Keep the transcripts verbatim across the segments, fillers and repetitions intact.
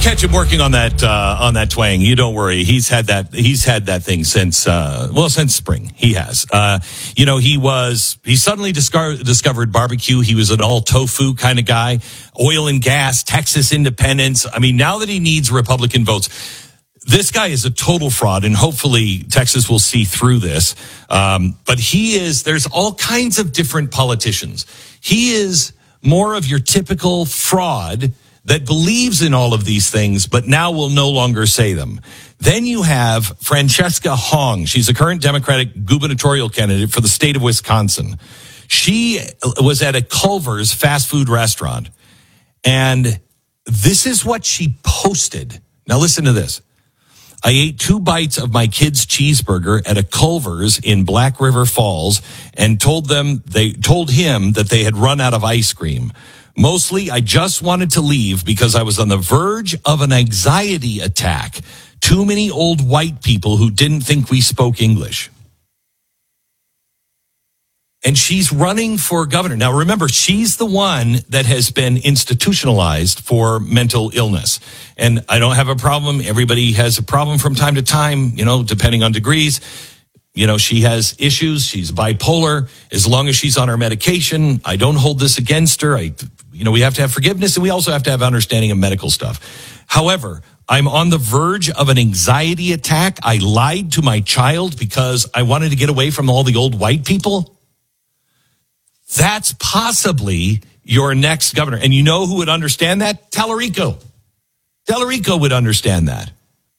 catch him working on that uh, on that twang. You don't worry. He's had that. He's had that thing since uh, well, since spring. He has. Uh, you know, he was. He suddenly discovered discovered barbecue. He was an all tofu kind of guy. Oil and gas, Texas independence. I mean, now that he needs Republican votes, this guy is a total fraud, and hopefully Texas will see through this. Um, but he is. There's all kinds of different politicians. He is more of your typical fraud that believes in all of these things, but now will no longer say them. Then you have Francesca Hong. She's a current Democratic gubernatorial candidate for the state of Wisconsin. She was at a Culver's fast food restaurant, and this is what she posted. Now listen to this. I ate two bites of my kid's cheeseburger at a Culver's in Black River Falls and told them they told him that they had run out of ice cream. Mostly, I just wanted to leave because I was on the verge of an anxiety attack. Too many old white people who didn't think we spoke English. And she's running for governor. Now, remember, she's the one that has been institutionalized for mental illness. And I don't have a problem. Everybody has a problem from time to time, you know, depending on degrees. You know, she has issues. She's bipolar. As long as she's on her medication, I don't hold this against her. I, you know, we have to have forgiveness, and we also have to have understanding of medical stuff. However, I'm on the verge of an anxiety attack. I lied to my child because I wanted to get away from all the old white people. That's possibly your next governor. And you know who would understand that? Tallarico. Tallarico would understand that.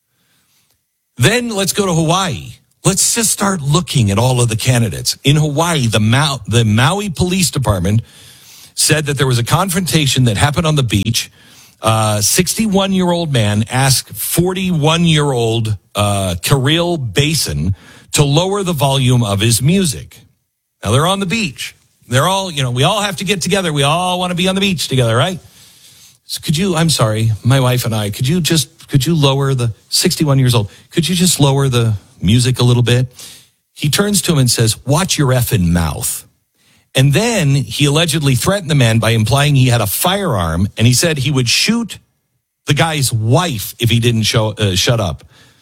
Then let's go to Hawaii. Let's just start looking at all of the candidates. In Hawaii, the, Ma- the Maui Police Department said that there was a confrontation that happened on the beach. Uh, sixty-one-year-old man asked forty-one-year-old uh, Kirill Basin to lower the volume of his music. Now, they're on the beach. They're all, you know, we all have to get together. We all want to be on the beach together, right? So could you, I'm sorry, my wife and I, could you just, could you lower the, sixty-one years old, could you just lower the music a little bit? He turns to him and says, watch your effing mouth. And then he allegedly threatened the man by implying he had a firearm, and he said he would shoot the guy's wife if he didn't show, uh, shut up.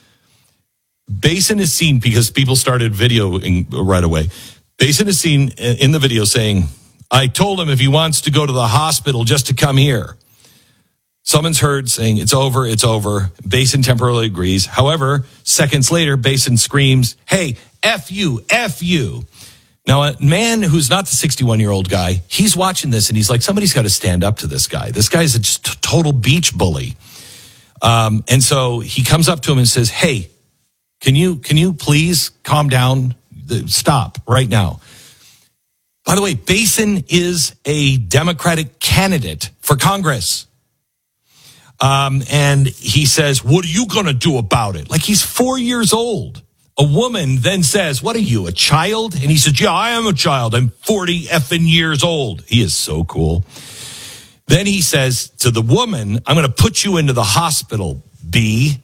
Basin is seen, because people started videoing right away, Basin is seen in the video saying, I told him if he wants to go to the hospital just to come here. Someone's heard saying, it's over, it's over. Basin temporarily agrees. However, seconds later, Basin screams, hey, F you, F you. Now, a man who's not the sixty-one-year-old guy, he's watching this and he's like, somebody's got to stand up to this guy. This guy's a just total beach bully. Um, and so he comes up to him and says, hey, can you, can you please calm down? Stop right now. By the way, Basin is a Democratic candidate for Congress. Um, and he says, what are you going to do about it? Like, he's four years old. A woman then says, what are you, a child? And he says, yeah, I am a child. I'm forty effing years old. He is so cool. Then he says to the woman, I'm going to put you into the hospital, B.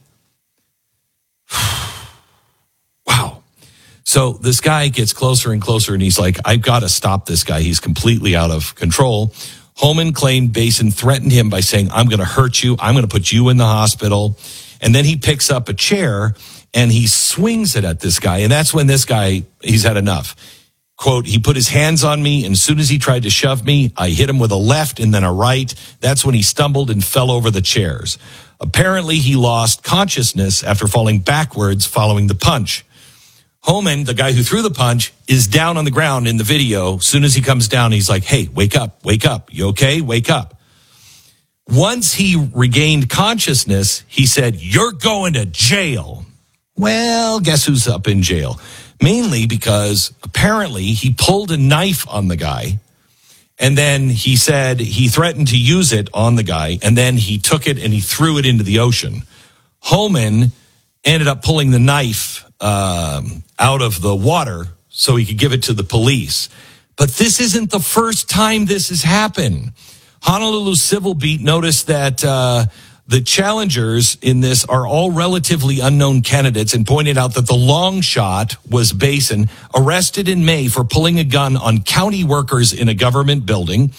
Wow. So this guy gets closer and closer, and he's like, I've got to stop this guy. He's completely out of control. Holman claimed Basin threatened him by saying, I'm going to hurt you. I'm going to put you in the hospital. And then he picks up a chair and he swings it at this guy. And that's when this guy, he's had enough. Quote, he put his hands on me, and as soon as he tried to shove me, I hit him with a left and then a right. That's when he stumbled and fell over the chairs. Apparently, he lost consciousness after falling backwards following the punch. Holman, the guy who threw the punch, is down on the ground in the video. As soon as he comes down, he's like, hey, wake up, wake up. You okay? Wake up. Once he regained consciousness, he said, you're going to jail. Well, guess who's up in jail? Mainly because apparently he pulled a knife on the guy, and then he said he threatened to use it on the guy, and then he took it and he threw it into the ocean. Holman ended up pulling the knife um, out of the water so he could give it to the police. But this isn't the first time this has happened. Honolulu Civil Beat noticed that uh, the challengers in this are all relatively unknown candidates, and pointed out that the long shot was Basin, arrested in May for pulling a gun on county workers in a government building.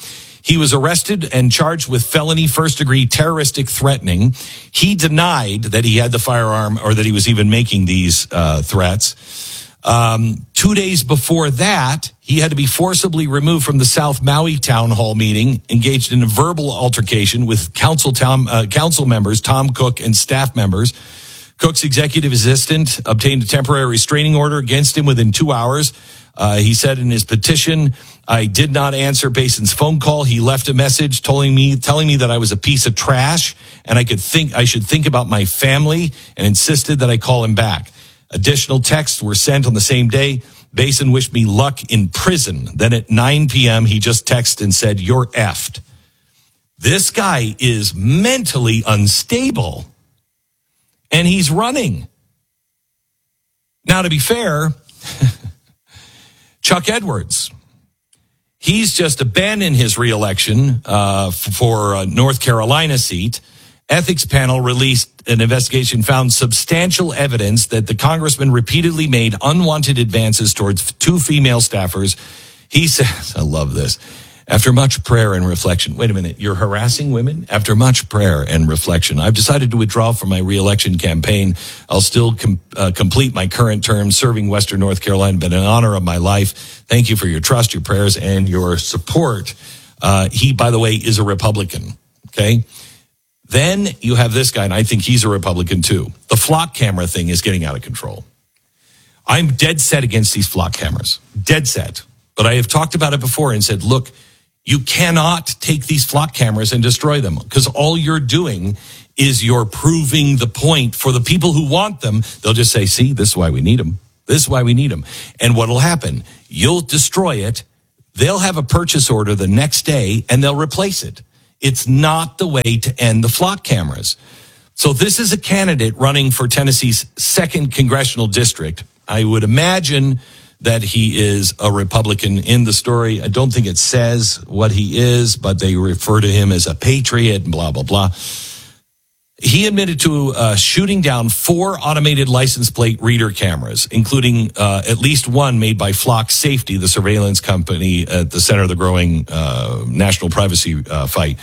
He was arrested and charged with felony first-degree terroristic threatening. He denied that he had the firearm or that he was even making these uh, threats. Um, two days before that, he had to be forcibly removed from the South Maui town hall meeting, engaged in a verbal altercation with council, town, uh, council members, Tom Cook, and staff members. Cook's executive assistant obtained a temporary restraining order against him within two hours. Uh, he said in his petition, I did not answer Basin's phone call. He left a message telling me, telling me that I was a piece of trash and I could think, I should think about my family, and insisted that I call him back. Additional texts were sent on the same day. Basin wished me luck in prison. Then at nine p.m., he just texted and said, you're effed. This guy is mentally unstable and he's running. Now, to be fair, Chuck Edwards, he's just abandoned his reelection uh, for a North Carolina seat. Ethics panel released an investigation, found substantial evidence that the congressman repeatedly made unwanted advances towards two female staffers. He says, I love this, after much prayer and reflection. Wait a minute, you're harassing women? After much prayer and reflection, I've decided to withdraw from my reelection campaign. I'll still com- uh, complete my current term serving Western North Carolina, but an honor of my life. Thank you for your trust, your prayers, and your support. Uh, he, by the way, is a Republican, okay? Then you have this guy, and I think he's a Republican too. The flock camera thing is getting out of control. I'm dead set against these flock cameras, dead set. But I have talked about it before and said, look, you cannot take these flock cameras and destroy them, because all you're doing is you're proving the point for the people who want them. They'll just say, see, this is why we need them. This is why we need them. And what will happen? You'll destroy it. They'll have a purchase order the next day and they'll replace it. It's not the way to end the flock cameras. So this is a candidate running for Tennessee's second congressional district. I would imagine that he is a Republican in the story. I don't think it says what he is, but they refer to him as a patriot and blah, blah, blah. He admitted to uh, shooting down four automated license plate reader cameras, including uh, at least one made by Flock Safety, the surveillance company at the center of the growing uh, national privacy uh, fight.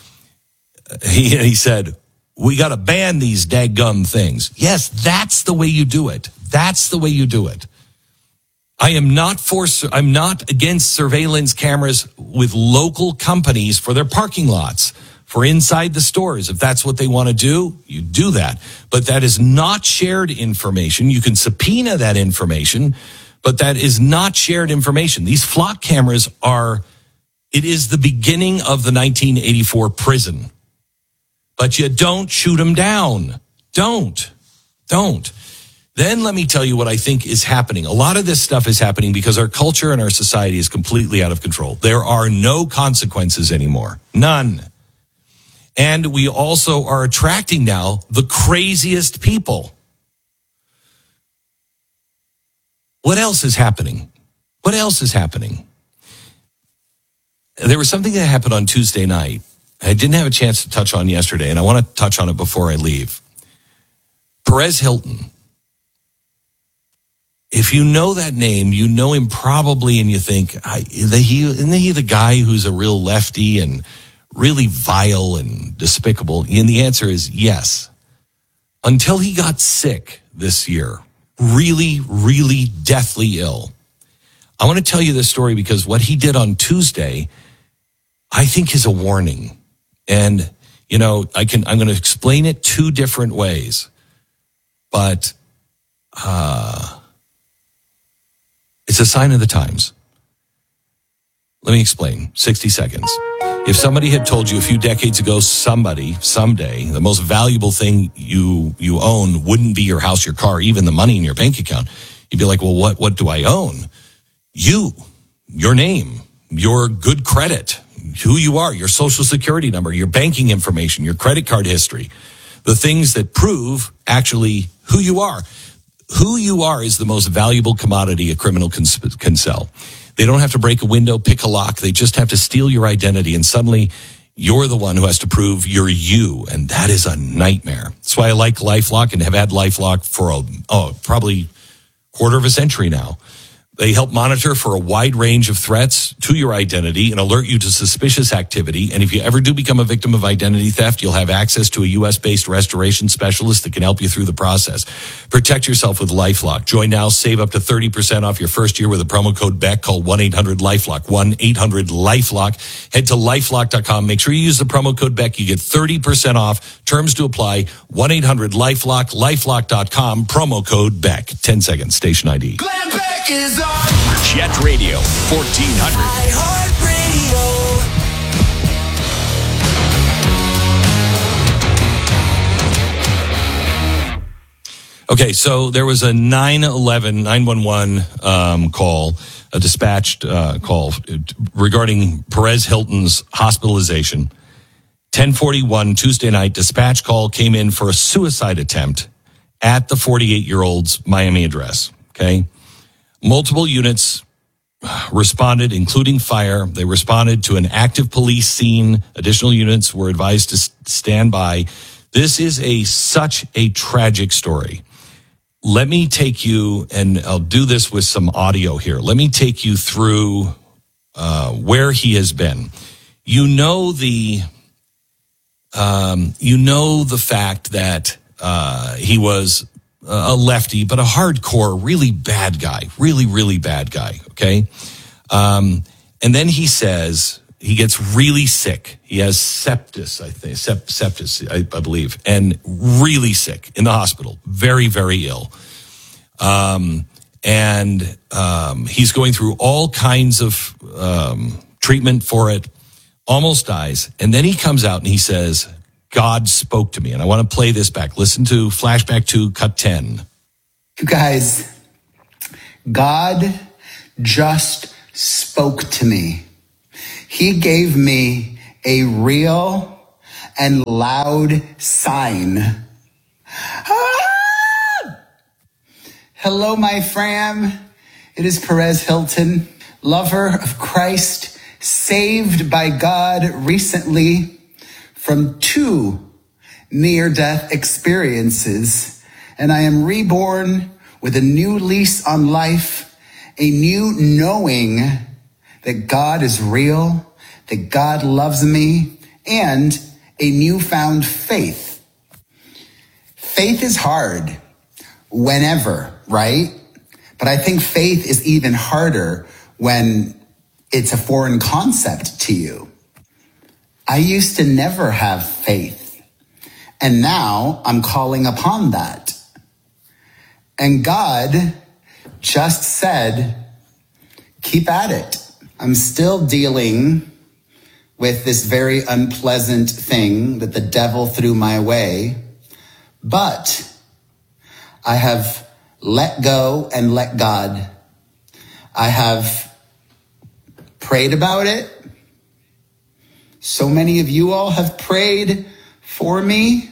He, he said, we got to ban these daggum things. Yes, that's the way you do it. That's the way you do it. I am not for, I'm not against surveillance cameras with local companies for their parking lots, for inside the stores. If that's what they want to do, you do that. But that is not shared information. You can subpoena that information, but that is not shared information. These flock cameras are, it is the beginning of the nineteen eighty-four prison. But you don't shoot them down. Don't. Don't. Then let me tell you what I think is happening. A lot of this stuff is happening because our culture and our society is completely out of control. There are no consequences anymore. None. And we also are attracting now the craziest people. What else is happening? What else is happening? There was something that happened on Tuesday night I didn't have a chance to touch on yesterday, and I want to touch on it before I leave. Perez Hilton. If you know that name, you know him probably, and you think, I, the, he, isn't he the guy who's a real lefty and really vile and despicable? And the answer is yes. Until he got sick this year, really, really deathly ill. I want to tell you this story because what he did on Tuesday, I think, is a warning. And, you know, I can, I'm going to explain it two different ways. But uh, it's a sign of the times. Let me explain. sixty seconds. If somebody had told you a few decades ago, somebody, someday, the most valuable thing you you own wouldn't be your house, your car, even the money in your bank account, you'd be like, well, what, what do I own? You, your name, your good credit, who you are, your social security number, your banking information, your credit card history, the things that prove actually who you are. Who you are is the most valuable commodity a criminal can, can sell. They don't have to break a window, pick a lock. They just have to steal your identity, and suddenly you're the one who has to prove you're you, and that is a nightmare. That's why I like LifeLock and have had LifeLock for a, oh, probably quarter of a century now. They help monitor for a wide range of threats to your identity and alert you to suspicious activity. And if you ever do become a victim of identity theft, you'll have access to a U S-based restoration specialist that can help you through the process. Protect yourself with LifeLock. Join now, save up to thirty percent off your first year with a promo code Beck. Call one eight hundred LifeLock, one eight hundred LifeLock. Head to lifelock dot com. Make sure you use the promo code Beck. You get thirty percent off. Terms to apply. one eight hundred LifeLock, lifelock dot com. Promo code Beck. ten seconds. Station I D. Glenn Beck is on Jet Radio, fourteen hundred. Okay, so there was a nine eleven, nine one one um, call, a dispatched uh, call regarding Perez Hilton's hospitalization. ten forty-one Tuesday night, dispatch call came in for a suicide attempt at the forty-eight-year-old's Miami address, okay? Multiple units responded, including fire. They responded to an active police scene. Additional units were advised to stand by. This is a such a tragic story. Let me take you, and I'll do this with some audio here. Let me take you through uh, where he has been. You know the, um, you know the fact that uh, he was a lefty, but a hardcore, really bad guy, really, really bad guy. Okay. Um, and then he says he gets really sick. He has sepsis, I think, sep- sepsis, I, I believe, and really sick in the hospital, very, very ill. Um, and, um, he's going through all kinds of, um, treatment for it, almost dies. And then he comes out and he says, God spoke to me. And I want to play this back. Listen to flashback to cut ten. You guys, God just spoke to me. He gave me a real and loud sign. Ah! Hello, my fam. It is Perez Hilton, lover of Christ, saved by God recently from two near-death experiences, and I am reborn with a new lease on life, a new knowing that God is real, that God loves me, and a newfound faith. Faith is hard whenever, right? But I think faith is even harder when it's a foreign concept to you. I used to never have faith, and now I'm calling upon that. And God just said, keep at it. I'm still dealing with this very unpleasant thing that the devil threw my way, but I have let go and let God. I have prayed about it. So many of you all have prayed for me,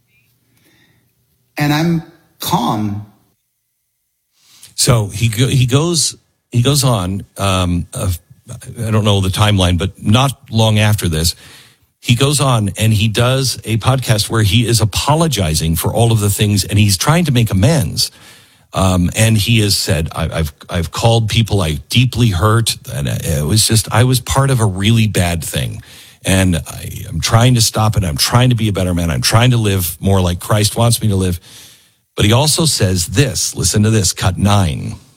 and I'm calm. So he go, he goes he goes on. Um, uh, I don't know the timeline, but not long after this, he goes on and he does a podcast where he is apologizing for all of the things, and he's trying to make amends. Um, and he has said, I, I've I've called people I deeply hurt, and it was just I was part of a really bad thing. And I, I'm trying to stop it. I'm trying to be a better man. I'm trying to live more like Christ wants me to live. But he also says this, listen to this, cut nine.